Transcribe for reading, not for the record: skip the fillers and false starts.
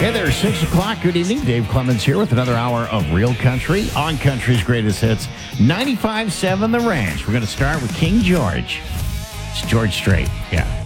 Hey there, 6 o'clock. Good evening. Dave Clemens here with another hour of Real Country on Country's Greatest Hits. 95.7 The Ranch. We're going to start with King George. It's George Strait. Yeah.